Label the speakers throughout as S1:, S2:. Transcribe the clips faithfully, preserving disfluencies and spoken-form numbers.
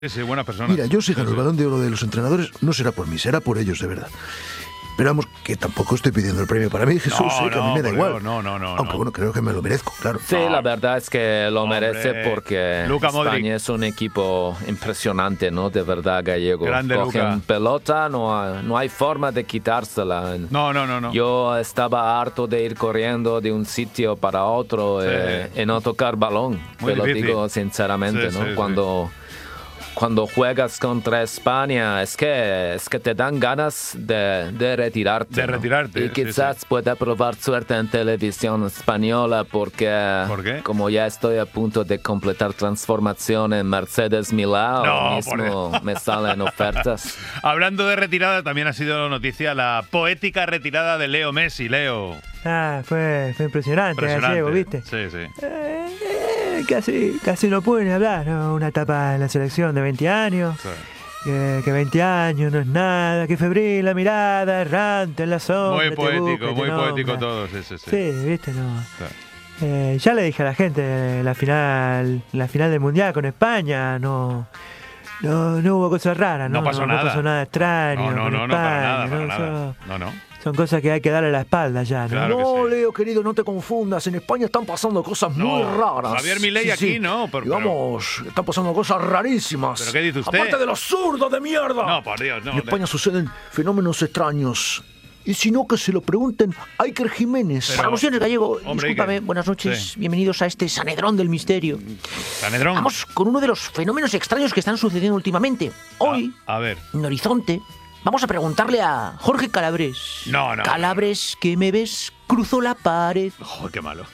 S1: Sí, sí, buena persona.
S2: Mira, yo si gano el Balón de Oro de los entrenadores, no será por mí, será por ellos, de verdad. Pero vamos, que tampoco estoy pidiendo el premio para mí, Jesús,
S1: no,
S2: eh, que
S1: no,
S2: a mí me da igual.
S1: Dios, no, no, no.
S2: Aunque
S1: no.
S2: bueno, creo que me lo merezco, claro.
S3: Sí,
S1: No.
S3: la verdad es que lo merece
S1: Hombre.
S3: porque
S1: Luka
S3: España
S1: Modric.
S3: es un equipo impresionante, ¿no? De verdad, Gallego.
S1: Grande
S3: Cogen
S1: Luka.
S3: pelota, no hay, no hay forma de quitársela.
S1: No, no, no, no.
S3: Yo estaba harto de ir corriendo de un sitio para otro
S1: Sí.
S3: eh, y no tocar balón.
S1: Muy
S3: Te lo
S1: difícil.
S3: digo sinceramente,
S1: Sí,
S3: ¿no?
S1: sí,
S3: Cuando... Cuando juegas contra España es que, es que te dan ganas de, de retirarte.
S1: De
S3: ¿no?
S1: retirarte,
S3: Y
S1: sí,
S3: quizás
S1: sí.
S3: pueda probar suerte en televisión española porque
S1: ¿Por qué?
S3: como ya estoy a punto de completar transformación en Mercedes Milán,
S1: No,
S3: mismo me salen ofertas.
S1: Hablando de retirada, también ha sido noticia la poética retirada de Leo Messi. Leo.
S4: Ah, fue, fue impresionante,
S1: Impresionante.
S4: Gallego, ¿viste?
S1: Sí, sí.
S4: Eh, eh, casi, casi no puede ni hablar, ¿no? Una etapa en la selección de veinte años,
S1: Sí.
S4: que, que veinte años no es nada, que febril la mirada, errante en la sombra.
S1: Muy
S4: te
S1: poético,
S4: busca y te
S1: muy poético
S4: nombra.
S1: todo. Sí, sí, sí.
S4: Sí, viste, no.
S1: Sí.
S4: Eh, ya le dije a la gente, en la final, en la final del Mundial con España, no... No, no hubo cosas raras, ¿no?
S1: No pasó nada.
S4: No pasó nada extraño.
S1: No, no,
S4: con
S1: no, no, para nada,
S4: España,
S1: para
S4: ¿no?
S1: nada.
S4: Son,
S1: No, no.
S4: son cosas que hay que darle la espalda ya, ¿no?
S1: Claro que
S2: No,
S1: sí.
S2: Leo, querido, no te confundas. En España están pasando cosas
S1: No,
S2: muy raras.
S1: Javier Milei aquí, ¿no? Por-
S2: Y vamos, están pasando cosas rarísimas.
S1: ¿Pero qué dice usted?
S2: Aparte de lo absurdo de mierda.
S1: No, por Dios, no.
S2: En España suceden fenómenos extraños. Y si no, que se lo pregunten a Iker Jiménez.
S1: Pero-
S5: Por alusiones, Gallego,
S1: Hombre,
S5: discúlpame,
S1: Iker.
S5: buenas noches,
S1: Sí.
S5: bienvenidos a este Sanedrón del Misterio.
S1: Sanedrón.
S5: Vamos con uno de los fenómenos extraños que están sucediendo últimamente. Hoy,
S1: A, a ver.
S5: en Horizonte, vamos a preguntarle a Jorge Calabres.
S1: No, no.
S5: Calabres, ¿qué me ves? Cruzó la pared.
S1: Joder, qué malo.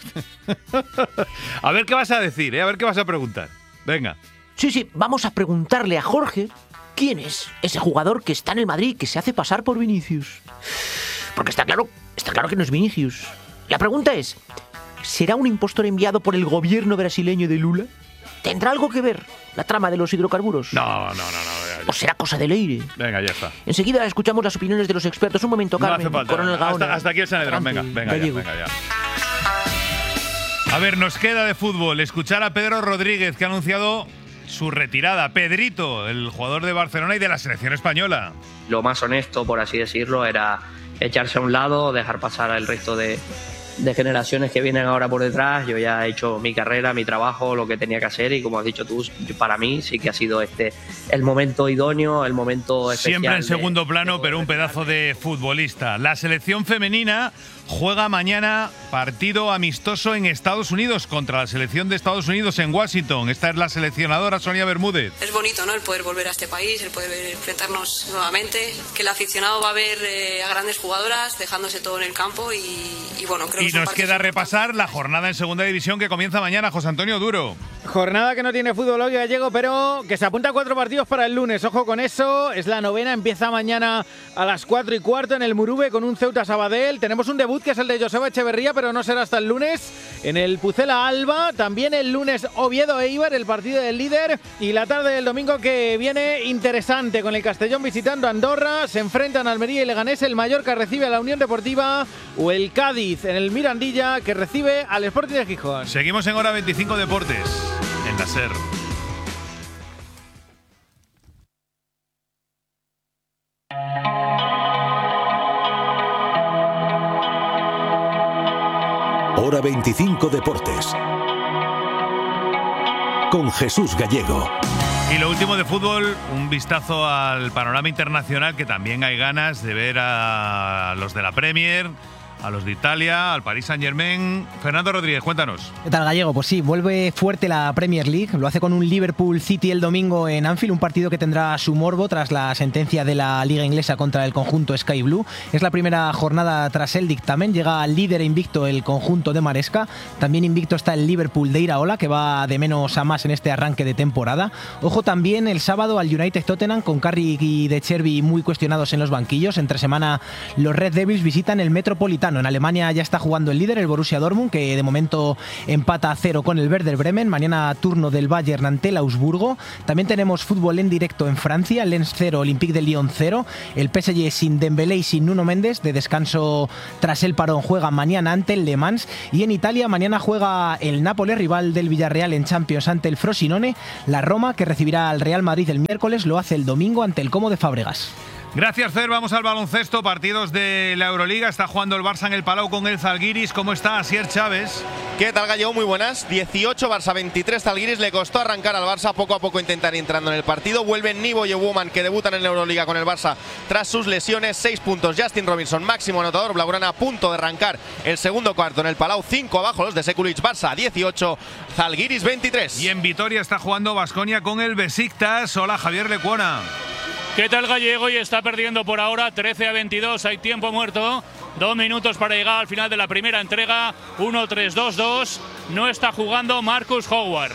S1: A ver qué vas a decir, ¿eh? A ver qué vas a preguntar. Venga.
S5: Sí, sí, vamos a preguntarle a Jorge quién es ese jugador que está en el Madrid que se hace pasar por Vinicius. Porque está claro, está claro que no es Vinicius. La pregunta es, ¿será un impostor enviado por el gobierno brasileño de Lula? ¿Tendrá algo que ver la trama de los hidrocarburos?
S1: No, no, no, no. ya, ya.
S5: ¿O será cosa de Leire?
S1: Venga, ya está.
S5: Enseguida escuchamos las opiniones de los expertos. Un momento,
S1: No
S5: Carmen.
S1: hace falta.
S5: Coronel Gaona.
S1: Hasta, hasta aquí el Sanedrón. Venga,
S5: Adelante,
S1: venga, ya,
S5: Gallego.
S1: venga, ya. A ver, nos queda de fútbol escuchar a Pedro Rodríguez, que ha anunciado su retirada. Pedrito, el jugador de Barcelona y de la selección española.
S6: Lo más honesto, por así decirlo, era echarse a un lado, dejar pasar al resto de, de generaciones que vienen ahora por detrás. Yo ya he hecho mi carrera, mi trabajo, lo que tenía que hacer, y como has dicho tú, para mí sí que ha sido este el momento idóneo, el momento especial.
S1: Siempre en
S6: de-
S1: segundo
S6: de
S1: plano,
S6: poder
S1: pero un pedazo de futbolista. La selección femenina juega mañana partido amistoso en Estados Unidos contra la selección de Estados Unidos en Washington. Esta es la seleccionadora Sonia Bermúdez.
S7: Es bonito, ¿no? El poder volver a este país, el poder enfrentarnos nuevamente, que el aficionado va a ver eh, a grandes jugadoras dejándose todo en el campo y, y bueno, creo que
S1: Y
S7: son
S1: nos
S7: partidos
S1: queda
S7: importantes.
S1: repasar la jornada en segunda división que comienza mañana. José Antonio Duro.
S8: Jornada que no tiene fútbol hoy, Gallego, pero que se apunta a cuatro partidos para el lunes. Ojo con eso, es la novena, empieza mañana a las cuatro y cuarto en el Murube con un Ceuta Sabadell. Tenemos un debut que es el de Joseba Echeverría, pero no será hasta el lunes. En el Pucela Alba, también el lunes Oviedo Eibar, el partido del líder. Y la tarde del domingo que viene interesante con el Castellón visitando a Andorra. Se enfrentan Almería y Leganés, el Mallorca recibe a la Unión Deportiva o el Cádiz en el Mirandilla que recibe al Sporting de Gijón.
S1: Seguimos en Hora veinticinco Deportes, en la SER.
S9: Hora veinticinco Deportes. Con Jesús Gallego.
S1: Y lo último de fútbol, un vistazo al panorama internacional, que también hay ganas de ver a los de la Premier, a los de Italia, al Paris Saint-Germain. Fernando Rodríguez, cuéntanos.
S10: ¿Qué tal, Gallego? Pues sí, vuelve fuerte la Premier League. Lo hace con un Liverpool City el domingo en Anfield, un partido que tendrá su morbo tras la sentencia de la Liga Inglesa contra el conjunto Sky Blue. Es la primera jornada tras el dictamen. Llega líder e invicto el conjunto de Maresca. También invicto está el Liverpool de Iraola, que va de menos a más en este arranque de temporada. Ojo también el sábado al United Tottenham, con Carrick y De Cherby muy cuestionados en los banquillos. Entre semana los Red Devils visitan el Metropolitano Metropolitano. En Alemania ya está jugando el líder, el Borussia Dortmund, que de momento empata a cero con el Werder Bremen. Mañana turno del Bayern ante el Augsburgo. También tenemos fútbol en directo en Francia, Lens cero, Olympique de Lyon cero. El P S G sin Dembélé y sin Nuno Méndez, de descanso tras el parón, juega mañana ante el Le Mans. Y en Italia mañana juega el Napoli, rival del Villarreal en Champions, ante el Frosinone. La Roma, que recibirá al Real Madrid el miércoles, lo hace el domingo ante el Como de Fábregas.
S1: Gracias, Cer. Vamos al baloncesto. Partidos de la Euroliga. Está jugando el Barça en el Palau con el Zalgiris. ¿Cómo está Asier Chávez?
S11: ¿Qué tal, Gallego? Muy buenas. dieciocho Barça, veintitrés Zalgiris. Le costó arrancar al Barça, poco a poco intentar entrando en el partido. Vuelven Nibo y Woman, que debutan en la Euroliga con el Barça tras sus lesiones. seis puntos. Justin Robinson, máximo anotador. Blaugrana a punto de arrancar el segundo cuarto en el Palau. cinco abajo los de Sekulic. Barça dieciocho, Zalgiris veintitrés.
S1: Y en Vitoria está jugando Baskonia con el Besiktas. Hola, Javier Lecuona.
S12: ¿Qué tal, Gallego? Y está perdiendo por ahora trece a veintidós. Hay tiempo muerto. Dos minutos para llegar al final de la primera entrega. uno tres dos dos. No está jugando Marcus Howard.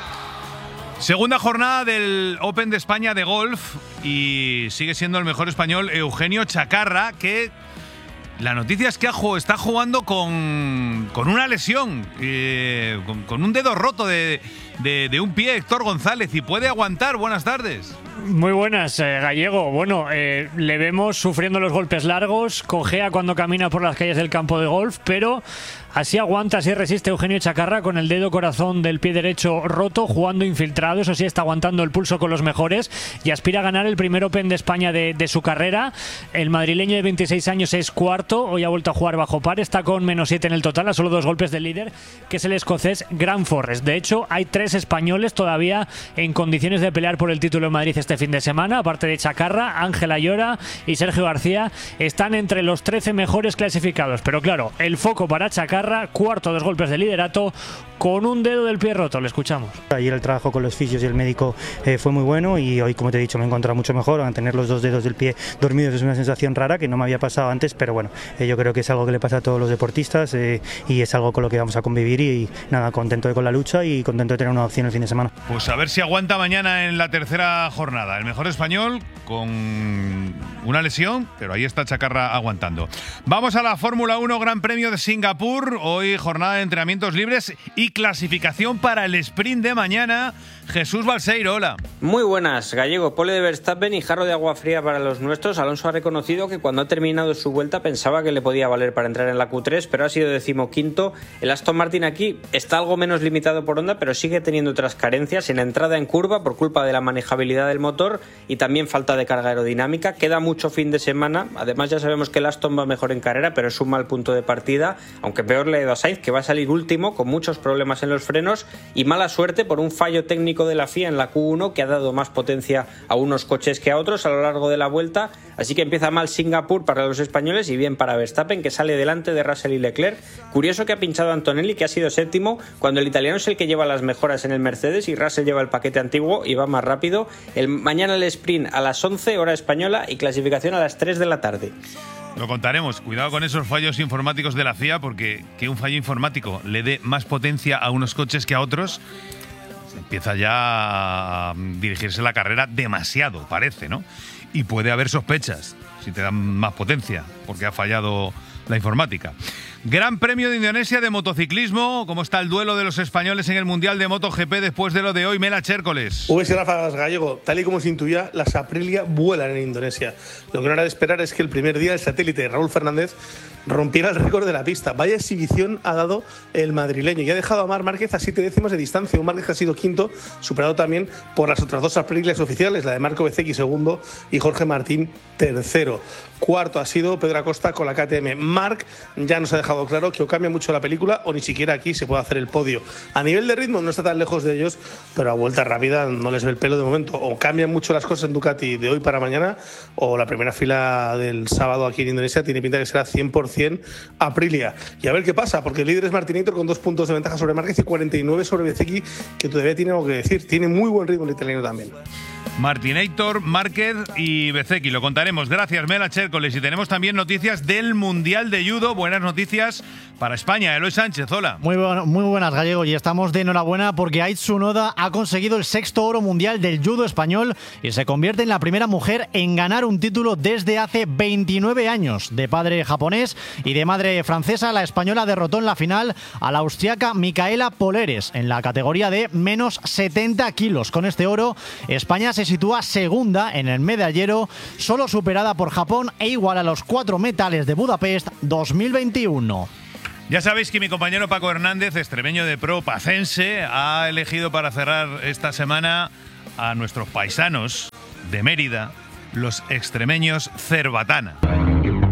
S1: Segunda jornada del Open de España de golf. Y sigue siendo el mejor español Eugenio Chacarra, que la noticia es que está jugando con, con una lesión, eh, con, con un dedo roto de, de, de un pie, Héctor González, y puede aguantar. Buenas tardes.
S13: Muy buenas, eh, Gallego. Bueno, eh, le vemos sufriendo los golpes largos, cojea cuando camina por las calles del campo de golf, pero así aguanta, así resiste Eugenio Chacarra con el dedo corazón del pie derecho roto, jugando infiltrado. Eso sí, está aguantando el pulso con los mejores y aspira a ganar el primer Open de España de, de su carrera. El madrileño de veintiséis años es cuarto, hoy ha vuelto a jugar bajo par, está con menos siete en el total, a solo dos golpes del líder, que es el escocés Grant Forrest. De hecho, hay tres españoles todavía en condiciones de pelear por el título en Madrid este fin de semana, aparte de Chacarra. Ángel Ayora y Sergio García están entre los trece mejores clasificados, pero claro, el foco para Chacarra, cuarto, dos golpes de liderato, con un dedo del pie roto. Le escuchamos.
S14: Ayer el trabajo con los fisios y el médico eh, fue muy bueno, y hoy, como te he dicho, me he encontrado mucho mejor. A tener los dos dedos del pie dormidos es una sensación rara que no me había pasado antes, pero bueno, eh, yo creo que es algo que le pasa a todos los deportistas, eh, y es algo con lo que vamos a convivir, y, y nada, contento de con la lucha y contento de tener una opción el fin de semana.
S1: Pues a ver si aguanta mañana en la tercera jornada. El mejor español con una lesión, pero ahí está Chacarra aguantando. Vamos a la Fórmula uno Gran Premio de Singapur. Hoy jornada de entrenamientos libres y clasificación para el sprint de mañana. Jesús Balseiro, hola.
S15: Muy buenas, Gallego. Pole de Verstappen y jarro de agua fría para los nuestros. Alonso ha reconocido que cuando ha terminado su vuelta pensaba que le podía valer para entrar en la Q tres, pero ha sido decimoquinto. El Aston Martin aquí está algo menos limitado por Honda, pero sigue teniendo otras carencias en la entrada en curva por culpa de la manejabilidad del motor y también falta de carga aerodinámica. Queda mucho fin de semana. Además, ya sabemos que el Aston va mejor en carrera, pero es un mal punto de partida, aunque peor le ha ido a Sainz, que va a salir último con muchos problemas en los frenos y mala suerte por un fallo técnico de la F I A en la Q uno que ha dado más potencia a unos coches que a otros a lo largo de la vuelta. Así que empieza mal Singapur para los españoles y bien para Verstappen, que sale delante de Russell y Leclerc. Curioso que ha pinchado a Antonelli, que ha sido séptimo, cuando el italiano es el que lleva las mejoras en el Mercedes y Russell lleva el paquete antiguo y va más rápido. El, mañana el sprint a las once hora española y clasificación a las tres de la tarde.
S1: Lo contaremos. Cuidado con esos fallos informáticos de la F I A, porque que un fallo informático le dé más potencia a unos coches que a otros, empieza ya a dirigirse la carrera demasiado, parece, ¿no? Y puede haber sospechas si te dan más potencia, porque ha fallado la informática. Gran Premio de Indonesia de motociclismo. ¿Cómo está el duelo de los españoles en el Mundial de MotoGP después de lo de hoy? Mela Chércoles.
S16: V S Ráfagas, Gallego. Tal y como se intuía, las Aprilia vuelan en Indonesia. Lo que no era de esperar es que el primer día el satélite de Raúl Fernández rompiera el récord de la pista. Vaya exhibición ha dado el madrileño y ha dejado a Marc Márquez a siete décimas de distancia. Un Márquez que ha sido quinto, superado también por las otras dos Aprilias oficiales, la de Marco Bezzecchi segundo y Jorge Martín tercero. Cuarto ha sido Pedro Acosta con la K T M. Marc ya nos ha dejado claro que o cambia mucho la película o ni siquiera aquí se puede hacer el podio. A nivel de ritmo no está tan lejos de ellos, pero a vuelta rápida no les ve el pelo de momento. O cambian mucho las cosas en Ducati de hoy para mañana, o la primera fila del sábado aquí en Indonesia tiene pinta que será cien por ciento Aprilia. Y a ver qué pasa, porque el líder es Martinator con dos puntos de ventaja sobre Márquez y cuarenta y nueve sobre Bezzecchi, que todavía tiene algo que decir. Tiene muy buen ritmo el italiano también.
S1: Martinator, Márquez y Bezeki. Lo contaremos. Gracias, Mela Chércoles. Y tenemos también noticias del Mundial de Judo. Buenas noticias para España. Eloy Sánchez, hola.
S17: Muy, bueno, muy buenas, Gallego. Y estamos de enhorabuena porque Aitsu Noda ha conseguido el sexto oro mundial del judo español y se convierte en la primera mujer en ganar un título desde hace veintinueve años. De padre japonés y de madre francesa, la española derrotó en la final a la austriaca Micaela Poleres en la categoría de menos setenta kilos. Con este oro, España se sitúa segunda en el medallero, solo superada por Japón e igual a los cuatro metales de Budapest dos mil veintiuno.
S1: Ya sabéis que mi compañero Paco Hernández, extremeño de pro pacense, ha elegido para cerrar esta semana a nuestros paisanos de Mérida, los extremeños Cerbatana.